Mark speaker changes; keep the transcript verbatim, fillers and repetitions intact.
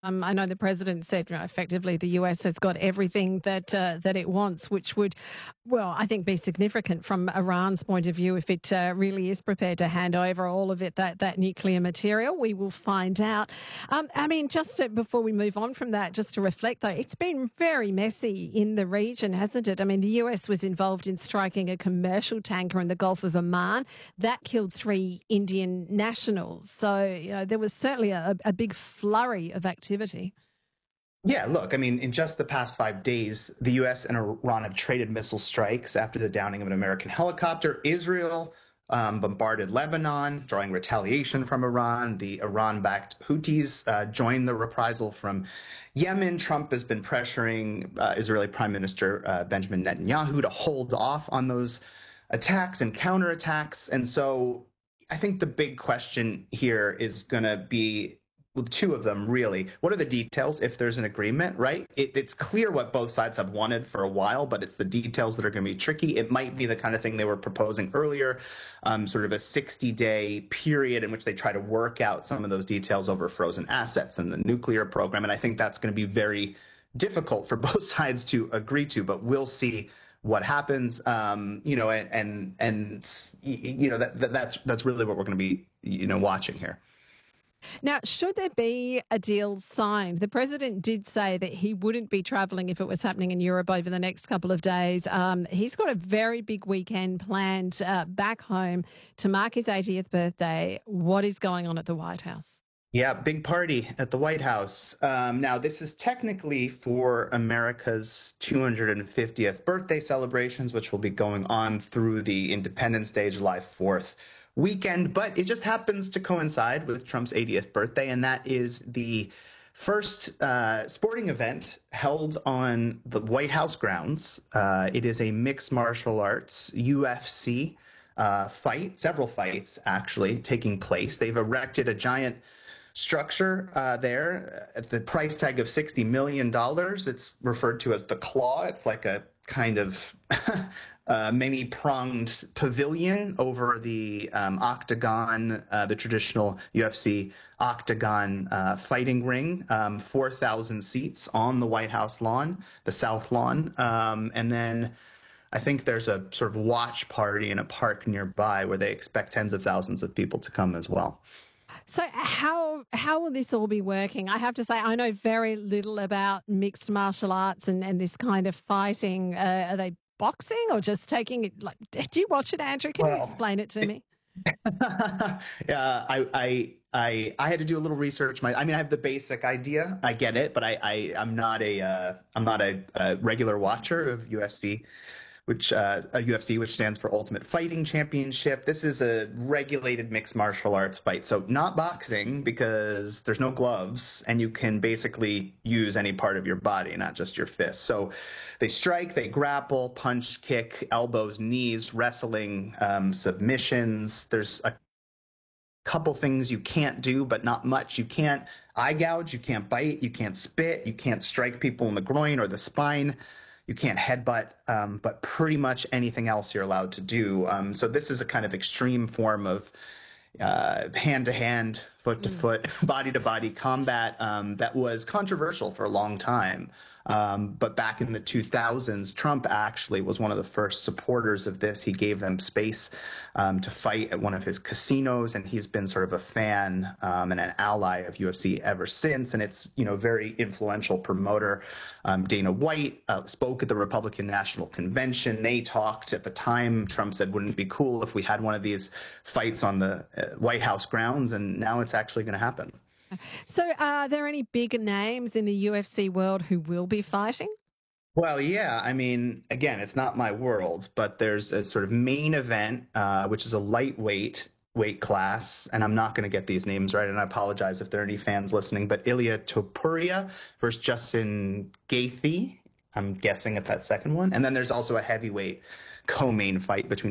Speaker 1: Um, I know the president said, you know, effectively the U S has got everything that uh, that it wants, which would, well, I think be significant from Iran's point of view if it uh, really is prepared to hand over all of it, that, that nuclear material. We will find out. Um, I mean, just to, before we move on from that, just to reflect, though, it's been very messy in the region, hasn't it? I mean, the U S was involved in striking a commercial tanker in the Gulf of Oman. That killed three Indian nationals. So, you know, there was certainly a, a big flurry of activity.
Speaker 2: Yeah, look, I mean, in just the past five days, the U S and Iran have traded missile strikes after the downing of an American helicopter. Israel um, bombarded Lebanon, drawing retaliation from Iran. The Iran-backed Houthis uh, joined the reprisal from Yemen. Trump has been pressuring uh, Israeli Prime Minister uh, Benjamin Netanyahu to hold off on those attacks and counterattacks. And so I think the big question here is going to be, well, two of them, really. What are the details if there's an agreement, right? It, it's clear what both sides have wanted for a while, but it's the details that are going to be tricky. It might be the kind of thing they were proposing earlier, um, sort of a sixty-day period in which they try to work out some of those details over frozen assets and the nuclear program. And I think that's going to be very difficult for both sides to agree to, but we'll see what happens. Um, you know, and, and, and you know, that, that that's that's really what we're going to be, you know, watching here.
Speaker 1: Now, should there be a deal signed? The president did say that he wouldn't be travelling if it was happening in Europe over the next couple of days. Um, he's got a very big weekend planned uh, back home to mark his eightieth birthday. What is going on at the White House?
Speaker 2: Yeah, big party at the White House. Um, now, this is technically for America's two hundred fiftieth birthday celebrations, which will be going on through the Independence Day, July fourth weekend, but it just happens to coincide with Trump's eightieth birthday, and that is the first uh, sporting event held on the White House grounds. Uh, it is a mixed martial arts, U F C, uh, fight, several fights actually taking place. They've erected a giant structure uh, there at the price tag of sixty million dollars. It's referred to as the Claw. It's like a kind of uh, many-pronged pavilion over the um, octagon, uh, the traditional U F C octagon uh, fighting ring, um, four thousand seats on the White House lawn, the South Lawn. Um, and then I think there's a sort of watch party in a park nearby where they expect tens of thousands of people to come as well.
Speaker 1: So how how will this all be working? I have to say, I know very little about mixed martial arts and, and this kind of fighting. Uh, are they boxing or just taking it? Like, do you watch it, Andrew? Can well, you explain it to me?
Speaker 2: yeah, I, I I I had to do a little research. My, I mean, I have the basic idea. I get it, but I, I I'm not a uh, I'm not a, a regular watcher of U F C. Which uh, a U F C, which stands for Ultimate Fighting Championship. This is a regulated mixed martial arts fight. So not boxing because there's no gloves and you can basically use any part of your body, not just your fists. So they strike, they grapple, punch, kick, elbows, knees, wrestling, um, submissions. There's a couple things you can't do, but not much. You can't eye gouge, you can't bite, you can't spit, you can't strike people in the groin or the spine. You can't headbutt, um, but pretty much anything else you're allowed to do. Um, so this is a kind of extreme form of uh, hand-to-hand, foot-to-foot, mm. body-to-body combat um, that was controversial for a long time. Um, but back in the two thousands, Trump actually was one of the first supporters of this. He gave them space um, to fight at one of his casinos, and he's been sort of a fan um, and an ally of U F C ever since. And it's, you know, very influential promoter. Um, Dana White uh, spoke at the Republican National Convention. They talked at the time. Trump said, wouldn't it be cool if we had one of these fights on the uh, White House grounds? And now it's actually going to happen.
Speaker 1: So are there any big names in the U F C world who will be fighting?
Speaker 2: Well, yeah. I mean, again, it's not my world, but there's a sort of main event, uh, which is a lightweight weight class, and I'm not going to get these names right, and I apologize if there are any fans listening, but Ilia Topuria versus Justin Gaethje. I'm guessing at that second one. And then there's also a heavyweight co-main fight between